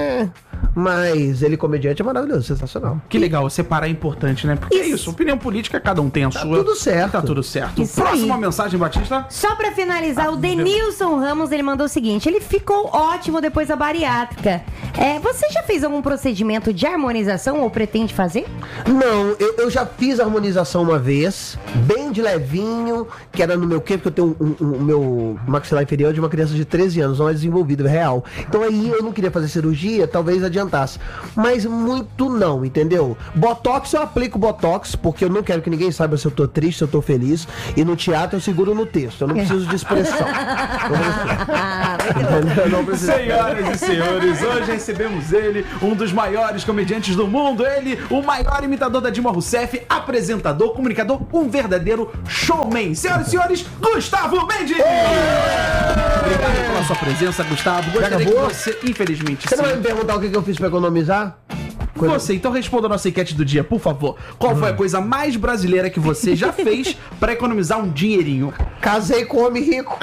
Mas ele comediante é maravilhoso, sensacional. Que legal, separar é importante, né? Porque é isso, opinião política, cada um tem a sua. tudo certo. Tá tudo certo. Isso Próxima aí. mensagem, Batista. Só pra finalizar, o Denilson Ramos, ele mandou o seguinte: ele ficou ótimo depois da bariátrica. Você já fez algum procedimento de harmonização ou pretende fazer? Não, eu já fiz harmonização uma vez, bem de levinho, que era no meu quê? Porque eu tenho o meu maxilar inferior de uma criança de 13 anos, não é desenvolvido, é real. Então aí eu não queria fazer cirurgia, talvez adiantasse. Mas muito não, entendeu? Botox eu aplico Botox, porque eu não quero que ninguém saiba se eu tô triste, se eu tô feliz. E no teatro eu seguro no texto, eu não preciso de expressão. Não preciso. Senhoras e senhores, hoje recebemos ele, um dos maiores comediantes do mundo, ele, o maior imitador da Dilma Rousseff, apresentador, comunicador, um verdadeiro showman. Senhoras e senhores, Gustavo Mendes! Obrigado pela sua presença, Gustavo. Gostaria que você, infelizmente, Você não vai me perguntar o que eu fiz pra economizar? Você, então responda a nossa enquete do dia, por favor. Qual foi a coisa mais brasileira que você já fez pra economizar um dinheirinho? Casei com homem rico.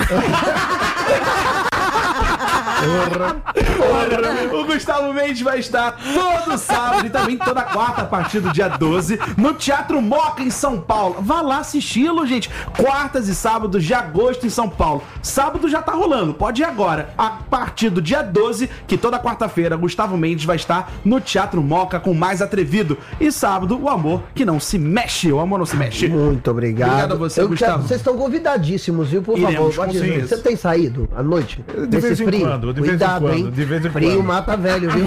O Gustavo Mendes vai estar todo sábado e também toda quarta a partir do dia 12 no Teatro Moca em São Paulo. Vá lá assisti-lo, gente. Quartas e sábados de agosto em São Paulo. Sábado já tá rolando, pode ir agora. A partir do dia 12, que toda quarta-feira Gustavo Mendes vai estar no Teatro Moca com Mais Atrevido. E sábado, o amor que não se mexe. O amor não se mexe. Muito obrigado. Obrigado a você, Gustavo. Vocês estão convidadíssimos, viu? Por Iremos, favor, com certeza. você tem saído à noite? De vez em quando, de vez em Cuidado, quando, hein? de vez em Frio quando. mata velho, viu?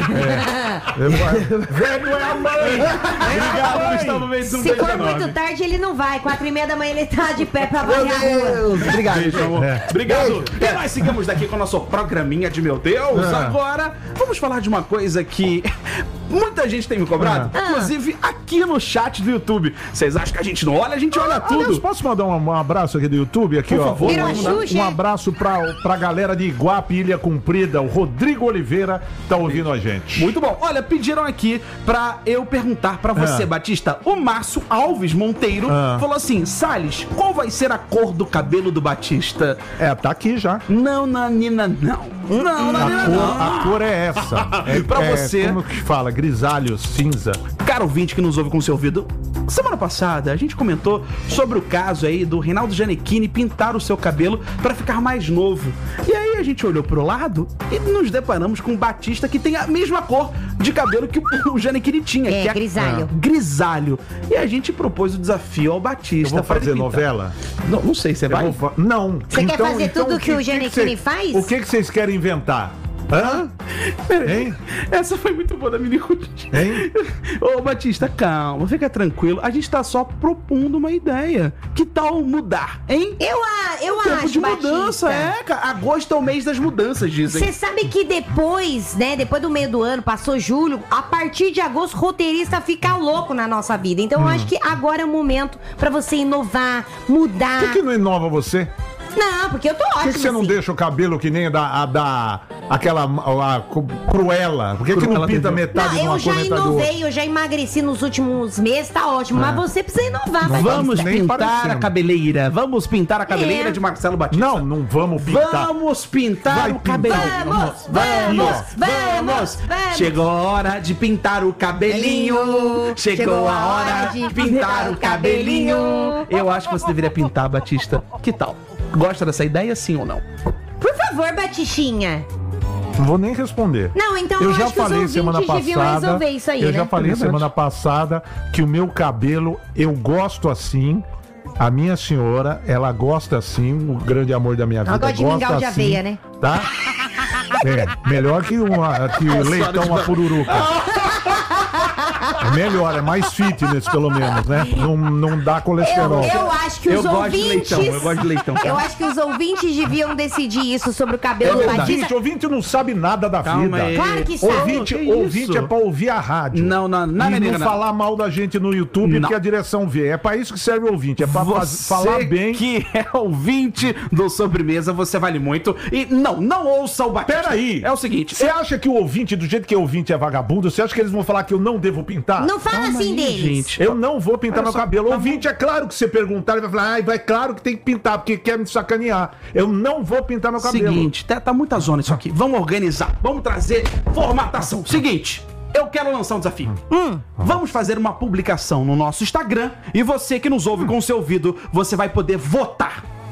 Velho é a mãe! Obrigado, Gustavo Mendes. Um Se beijo for enorme. muito tarde, ele não vai. 4h30 da manhã ele tá de pé pra Meu varrer a rua. Deus, obrigado. Beijo, amor. É. Obrigado. E nós seguimos daqui com o nosso programinha de meu Deus. Agora, vamos falar de uma coisa que muita gente tem me cobrado, inclusive aqui no chat do YouTube. Vocês acham que a gente não olha? A gente olha Aliás, tudo. posso mandar um abraço aqui do YouTube? Aqui, Por ó. favor. Virou a Xuxa? Um abraço pra galera de Iguape, Ilha Comprida. O Rodrigo Oliveira tá ouvindo a gente. Muito bom. Olha, pediram aqui pra eu perguntar pra você, Batista. O Márcio Alves Monteiro falou assim: Salles, qual vai ser a cor do cabelo do Batista? É, tá aqui já. Não, Nanina, não. Não, Nanina, não. A cor é essa. Pra você. Como que fala? Grisalho, cinza. Caro ouvinte que nos ouve com seu ouvido, semana passada a gente comentou sobre o caso aí do Reinaldo Gianecchini pintar o seu cabelo pra ficar mais novo. E aí a gente olhou pro lado e nos deparamos com um Batista que tem a mesma cor de cabelo que o Gianecchini tinha, É, que é grisalho. grisalho. E a gente propôs o desafio ao Batista. Eu vou pra ele fazer pintar. novela? Não sei, você vai? Não. Você quer fazer tudo que o Gianecchini cê- faz? O que vocês querem inventar? Hã? Hein? Essa foi muito boa da Mini Hein? Ô, Batista, calma, fica tranquilo. A gente tá só propondo uma ideia. Que tal mudar, hein? Eu Tempo acho, de mudança, Batista. cara. Agosto é o mês das mudanças, dizem. Você sabe que depois, né, depois do meio do ano, passou julho, a partir de agosto, roteirista fica louco na nossa vida. Então eu acho que agora é o momento pra você inovar, mudar. Por que não inova você? Não, porque eu tô Por ótimo. que você não assim. deixa o cabelo que nem aquela Cruella? Por que não Cruella pinta TV. metade de Não, uma eu já cor, metade do outro? inovei, eu já emagreci nos últimos meses, tá ótimo. Mas você precisa inovar, Batista. Vamos nem pintar parecendo. a cabeleira. Vamos pintar a cabeleira É. de Marcelo Batista. Não vamos pintar. Vamos pintar Vai o pintar. cabelo. Vamos. Chegou a hora de pintar o cabelinho. Chegou a hora de pintar o cabelinho. Eu acho que você deveria pintar, Batista. Que tal? Gosta dessa ideia, sim ou não? Por favor, Batistinha. Não vou nem responder. Não, então eu eu já acho que os falei ouvintes semana deviam passada. resolver isso aí, Eu né? já falei É verdade. semana passada que o meu cabelo eu gosto assim. A minha senhora, ela gosta assim, o grande amor da minha vida. Ela gosta de mingau de assim, aveia, né? Tá? É, melhor que leitão, uma pururuca. É melhor, é mais fitness pelo menos, né? Não dá colesterol. Eu acho que Eu os gosto de ouvintes. leitão, eu gosto de leitão. Eu acho que os ouvintes deviam decidir isso sobre o cabelo do Batista. Ouvinte não sabe nada da Calma vida. aí. Claro que sabe. Ouvinte, Que ouvinte isso? é pra ouvir a rádio. Não, E não falar mal da gente no YouTube Não. porque a direção vê. É pra isso que serve o ouvinte. É pra falar bem. que é ouvinte do Sobremesa, você vale muito. E não ouça o Batista. Peraí. É o seguinte. Você acha que o ouvinte, do jeito que é ouvinte, é vagabundo? Você acha que eles vão falar que eu não devo pintar? Não fala Calma assim aí, deles. gente. Eu não vou pintar Olha meu só, cabelo. tá Ouvinte, é claro que você perguntar, ele vai falar, vai claro que tem que pintar, porque quer me sacanear. Eu não vou pintar meu cabelo. Seguinte, tá muita zona isso aqui. Vamos organizar, vamos trazer formatação. Seguinte, eu quero lançar um desafio. Vamos fazer uma publicação no nosso Instagram e você que nos ouve com o seu ouvido, você vai poder votar.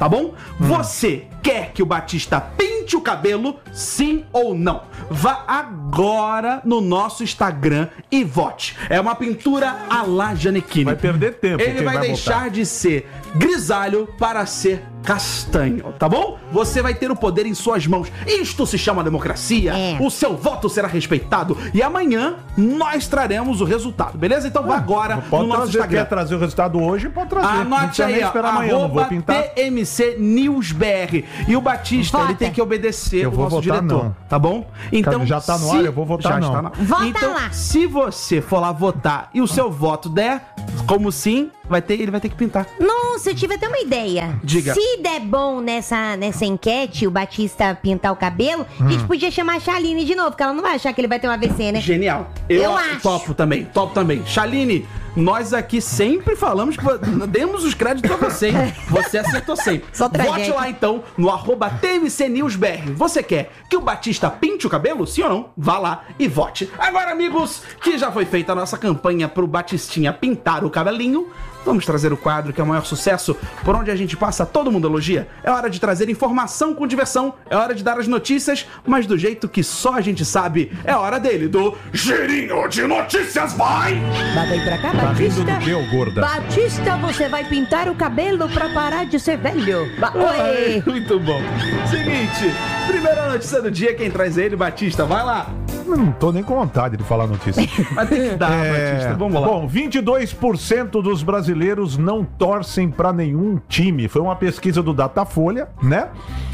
tá bom? Você quer que o Batista pinte o cabelo, sim ou não? Vá agora no nosso Instagram e vote. É uma pintura à la Janequine. Vai perder tempo. Ele quem vai deixar votar. de ser grisalho para ser castanho, tá bom? Você vai ter o poder em suas mãos. Isto se chama democracia. O seu voto será respeitado e amanhã nós traremos o resultado, beleza? Então vá agora Pode no nosso trazer, Instagram. quer trazer o resultado hoje, pode trazer. Não Anote precisa aí, nem esperar amanhã, não vou arroba pintar. TMC NewsBR. E o Batista, Vota. ele tem que obedecer Eu o vou nosso votar diretor, não. tá bom? Então, Já tá no ar, eu vou votar já não. está Vota então, lá. se você for lá votar e o seu voto der, como sim, ele vai ter que pintar. Nossa, eu tive até uma ideia. Diga. Se der bom nessa enquete, o Batista pintar o cabelo, a gente podia chamar a Chaline de novo, porque ela não vai achar que ele vai ter um AVC, né? Genial. Eu acho. Topo também. Chaline, nós aqui sempre falamos que demos os créditos pra você, hein? Você acertou sempre. Só Vote tragédia. lá então no arroba TMC NewsBR. Você quer que o Batista pinte o cabelo? Sim ou não? Vá lá e vote. Agora, amigos, que já foi feita a nossa campanha pro Batistinha pintar o cabelinho, vamos trazer o quadro que é o maior sucesso, por onde a gente passa, todo mundo elogia. É hora de trazer informação com diversão, é hora de dar as notícias, mas do jeito que só a gente sabe. É hora dele, do Girinho de Notícias, vai! Vai pra cá, Tá rindo Batista. do que, gorda? Batista, você vai pintar o cabelo pra parar de ser velho. Oi. Muito bom. Seguinte, primeira notícia do dia, quem traz ele, Batista, vai lá. Não tô nem com vontade de falar notícia. Vai ter que dar, Batista, vamos lá. Bom, 22% dos brasileiros não torcem pra nenhum time. Foi uma pesquisa do Datafolha, né?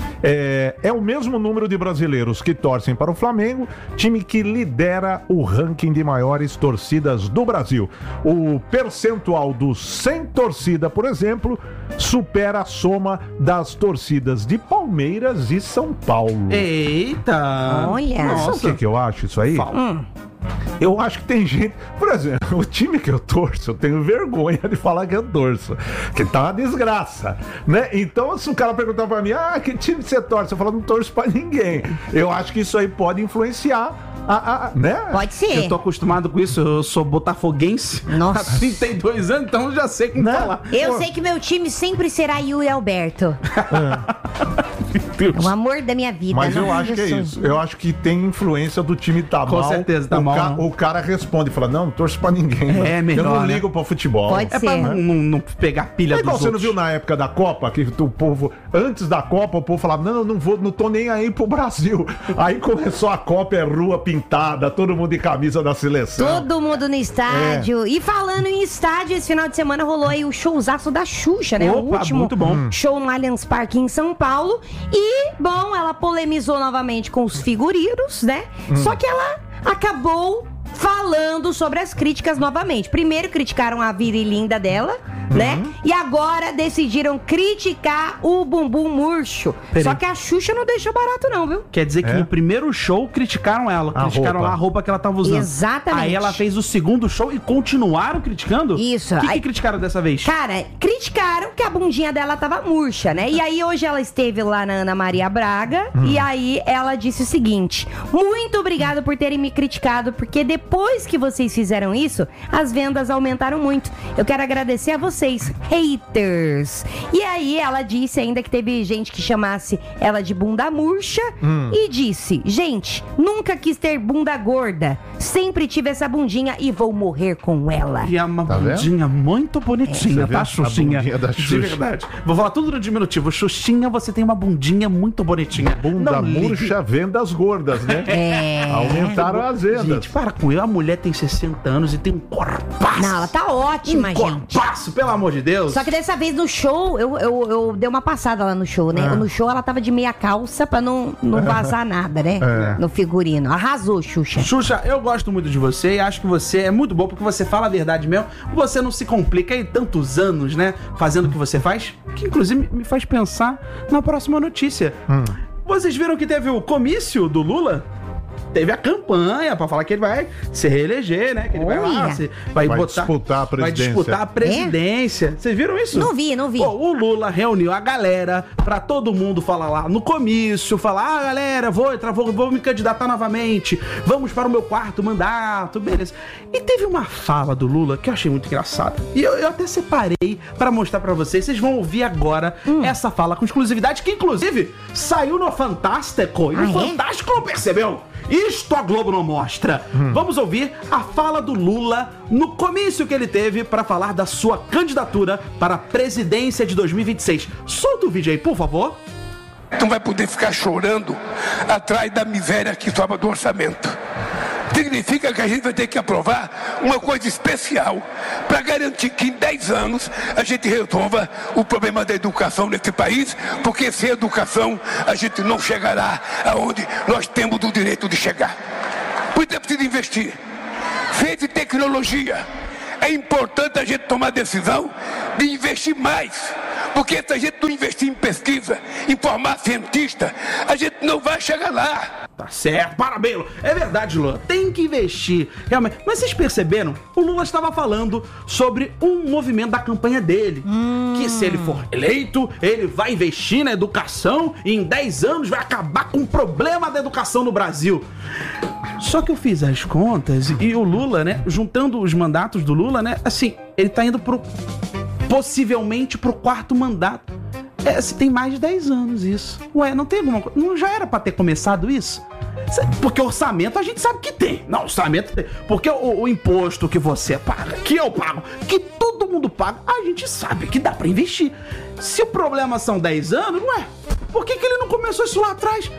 É o mesmo número de brasileiros que torcem para o Flamengo, time que lidera o ranking de maiores torcidas do Brasil. O percentual dos sem torcida, por exemplo, supera a soma das torcidas de Palmeiras e São Paulo. Eita! Olha. Sabe o que eu acho isso aí? Eu acho que tem gente... Por exemplo, o time que eu torço, eu tenho vergonha de falar que eu torço. Que tá uma desgraça, né? Então, se o cara perguntar pra mim, que time você torce? Eu falo, não torço pra ninguém. Eu acho que isso aí pode influenciar né? Pode ser. Eu tô acostumado com isso, eu sou botafoguense Nossa. há 32 anos, então eu já sei como Né? falar. Eu sei que meu time sempre será Yuri Alberto. O amor da minha vida. Mas não eu acho que é isso. Eu acho que tem influência do time tá Com mal. certeza, tá mal. O cara responde e fala, não torço pra ninguém. mano. melhor, eu não né? ligo pra futebol. Pode É pra ser. não pegar pilha É igual dos você não outros. viu na época da Copa, que o povo, antes da Copa, o povo falava, não tô nem aí pro Brasil. Aí começou a Copa, é rua pintada, todo mundo de camisa da seleção. Todo mundo no estádio. E falando em estádio, esse final de semana rolou aí o showzaço da Xuxa, né? O Opa, último muito bom. show no Allianz Parque em São Paulo. E, bom, ela polemizou novamente com os figurinos, né? Só que ela acabou falando sobre as críticas novamente. Primeiro criticaram a virilinda dela, né? E agora decidiram criticar o bumbum murcho. Peraí. Só que a Xuxa não deixou barato não, viu? Quer dizer que É? no primeiro show criticaram ela, A criticaram roupa. lá a roupa que ela tava usando. Exatamente. Aí ela fez o segundo show e continuaram criticando? Isso. O que Aí- criticaram dessa vez? Cara, criticaram que a bundinha dela tava murcha, né? E aí hoje ela esteve lá na Ana Maria Braga e aí ela disse o seguinte: muito obrigada por terem me criticado, porque depois que vocês fizeram isso, as vendas aumentaram muito. Eu quero agradecer a vocês, haters. E aí ela disse ainda que teve gente que chamasse ela de bunda murcha e disse: gente, nunca quis ter bunda gorda, sempre tive essa bundinha e vou morrer com ela. E é uma Tá vendo? bundinha muito bonitinha, Você tá, vê a Xuxinha? bundinha da De Xuxa. verdade. Vou falar tudo no diminutivo. Xuxinha, você tem uma bundinha muito bonitinha. Bunda Não ligue. murcha, vendas gordas, né? É. Aumentaram as vendas. Gente, para com ele. A mulher tem 60 anos e tem um corpaço. Não, ela tá ótima, gente. Corpaço, pelo amor de Deus. Só que dessa vez no show, eu dei uma passada lá no show, né? No show ela tava de meia calça pra não vazar nada, né? No figurino. Arrasou, Xuxa. Xuxa, eu gosto muito de você e acho que você é muito bom porque você fala a verdade mesmo. Você não se complica aí tantos anos, né? Fazendo o que você faz, que inclusive me faz pensar na próxima notícia. Vocês viram que teve o comício do Lula? teve a campanha pra falar que ele vai se reeleger, né? Que ele vai lá, vai disputar a presidência. Vocês viram isso? Não vi. Pô, o Lula reuniu a galera pra todo mundo falar lá no comício, falar, galera, vou me candidatar novamente, vamos para o meu 4º mandato, beleza. E teve uma fala do Lula que eu achei muito engraçada. E eu até separei pra mostrar pra vocês. Vocês vão ouvir agora essa fala com exclusividade, que inclusive saiu no Fantástico. E no Fantástico não percebeu. Isto a Globo não mostra. Vamos ouvir a fala do Lula no comício que ele teve para falar da sua candidatura para a presidência de 2026. Solta o vídeo aí, por favor. Não vai poder ficar chorando atrás da miséria que sobra do orçamento. Significa que a gente vai ter que aprovar uma coisa especial para garantir que em 10 anos a gente resolva o problema da educação nesse país, porque sem educação a gente não chegará aonde nós temos o direito de chegar. Por isso é preciso investir. Ciência e tecnologia. É importante a gente tomar a decisão de investir mais. Porque se a gente não investir em pesquisa, em formar cientista, a gente não vai chegar lá. Tá certo, parabéns, Lula. É verdade, Lula, tem que investir, realmente. Mas vocês perceberam? O Lula estava falando sobre um movimento da campanha dele. Que se ele for eleito, ele vai investir na educação e em 10 anos vai acabar com o problema da educação no Brasil. Só que eu fiz as contas e o Lula, né, juntando os mandatos do Lula, né, assim, ele tá indo possivelmente pro 4º mandato. Se tem mais de 10 anos isso. Ué, não tem alguma coisa? Não já era pra ter começado isso? Porque orçamento a gente sabe que tem. Não, orçamento tem. Porque o imposto que você paga, que eu pago, que todo mundo paga, a gente sabe que dá pra investir. Se o problema são 10 anos, ué, por que ele não começou isso lá atrás?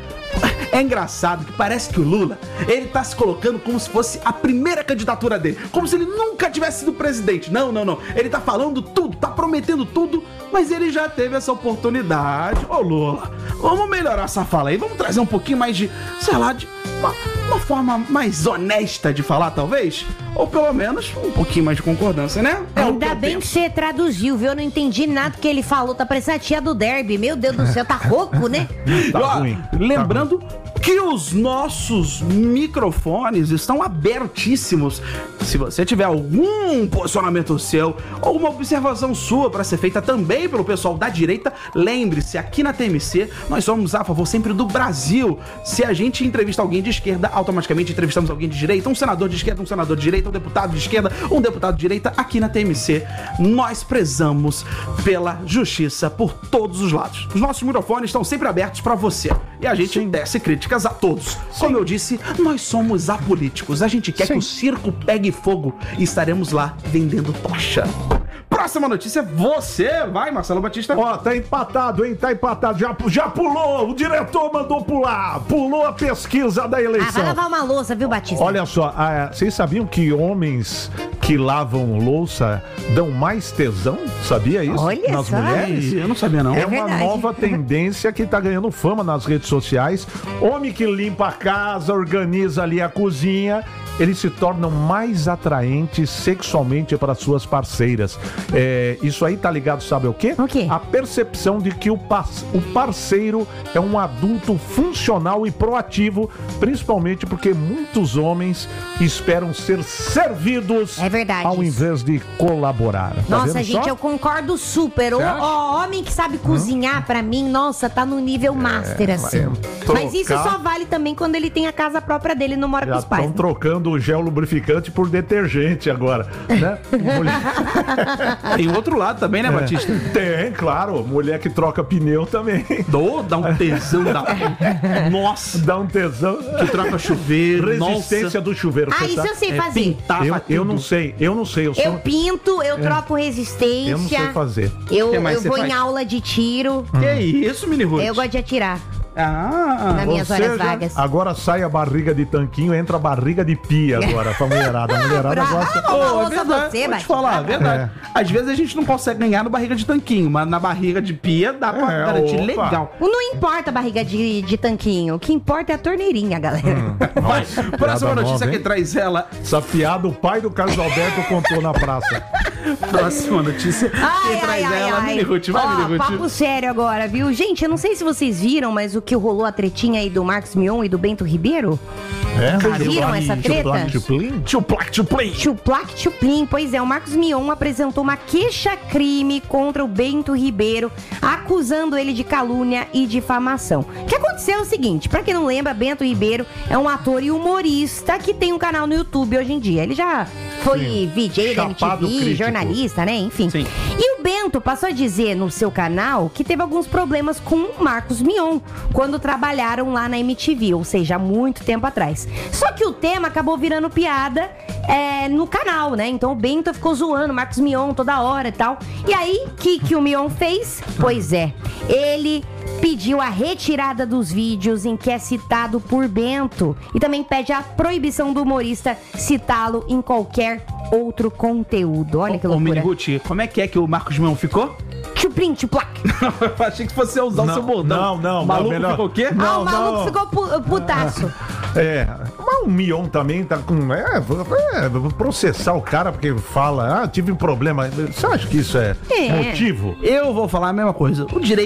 É engraçado que parece que o Lula, ele tá se colocando como se fosse a primeira candidatura dele, como se ele nunca tivesse sido presidente. Não. Ele tá falando tudo, tá prometendo tudo, mas ele já teve essa oportunidade. Ô Lula, vamos melhorar essa fala aí, vamos trazer um pouquinho mais de, sei lá, de uma forma mais honesta de falar, talvez? Ou pelo menos um pouquinho mais de concordância, né? Ainda bem que você traduziu, viu? Eu não entendi nada que ele falou, tá parecendo a tia do Derby. Meu Deus do céu, tá rouco, né? Tá ruim. Lembrando que os nossos microfones estão abertíssimos. Se você tiver algum posicionamento seu, alguma observação sua para ser feita também pelo pessoal da direita, lembre-se, aqui na TMC nós somos a favor sempre do Brasil. Se a gente entrevista alguém de esquerda, automaticamente entrevistamos alguém de direita, um senador de esquerda, um senador de direita, um deputado de esquerda, um deputado de direita. Aqui na TMC nós prezamos pela justiça por todos os lados. Os nossos microfones estão sempre abertos para você e a gente desce críticas a todos. Como eu disse, nós somos apolíticos. A gente quer que o circo pegue fogo e estaremos lá vendendo tocha. Próxima notícia, você vai, Marcelo Batista. Ó, tá empatado, hein? Tá empatado. Já pulou, o diretor mandou pular. Pulou a pesquisa da eleição. Vai lavar uma louça, viu, Batista? Olha só, vocês sabiam que homens que lavam louça dão mais tesão? Sabia isso? Olha nas só. mulheres? Eu não sabia, não. É uma verdade. nova tendência que tá ganhando fama nas redes sociais. Homem que limpa a casa, organiza ali a cozinha, eles se tornam mais atraentes sexualmente para suas parceiras. Isso aí tá ligado, sabe o quê? O quê? A percepção de que o parceiro é um adulto funcional e proativo, principalmente porque muitos homens esperam ser servidos verdade ao isso. invés de colaborar. Tá Nossa, vendo gente, só? eu concordo super. O homem que sabe cozinhar, pra mim, nossa, tá no nível master, assim. Mas isso só vale também quando ele tem a casa própria dele e não mora com Já os pais. estão trocando o gel lubrificante por detergente agora, né? Tem outro lado também, né, Batista? Tem, claro. Mulher que troca pneu também. Dá um tesão da... Nossa! Dá um tesão. Que troca chuveiro. Resistência do chuveiro. você Isso sabe? eu sei fazer. Pintava Eu não sei. Eu pinto, eu troco resistência. Eu não sei fazer. Eu que mais você vou em faz? aula de tiro. Que isso, Mini Ruth? Eu gosto de atirar nas minhas Ou horas seja, vagas. agora sai a barriga de tanquinho, entra a barriga de pia agora pra mulherada. A mulherada gosta... Brava, Ô, louça verdade, você, vou te Batista. falar, verdade. Às vezes a gente não consegue ganhar na barriga de tanquinho, mas na barriga de pia dá pra garantir opa. legal. Não importa a barriga de tanquinho. O que importa é a torneirinha, galera. Vai, próxima Piada notícia nova, que hein? traz ela. Essa piada o pai do Carlos Alberto contou na praça. Próxima notícia que traz ela, Mini Ruth. Vai, Mini Ruth. Papo sério agora, viu? Gente, eu não sei se vocês viram, mas o que rolou a tretinha aí do Marcos Mion e do Bento Ribeiro? Vocês viram essa treta? Chuplac, chuplim. Pois é, o Marcos Mion apresentou uma queixa-crime contra o Bento Ribeiro, acusando ele de calúnia e difamação. O que aconteceu é o seguinte, pra quem não lembra, Bento Ribeiro é um ator e humorista que tem um canal no YouTube hoje em dia. Ele já foi VJ da MTV, jornalista, né? Enfim. Sim. E o Bento passou a dizer no seu canal que teve alguns problemas com o Marcos Mion quando trabalharam lá na MTV, ou seja, há muito tempo atrás. Só que o tema acabou virando piada no canal, né? Então o Bento ficou zoando o Marcos Mion toda hora e tal. E aí, o que o Mion fez? Pois é, ele pediu a retirada dos vídeos em que é citado por Bento e também pede a proibição do humorista citá-lo em qualquer outro conteúdo. Olha que loucura. Ô, Mini Ruth, como é que o Marcos Mion ficou? Chuplim, chuplac. Eu achei que fosse usar o seu bordão. Não, o maluco melhor. ficou o quê? O maluco ficou putaço. Mas o Mion também tá com... vou processar o cara porque fala, tive um problema. Você acha que isso é motivo? Eu vou falar a mesma coisa. O direito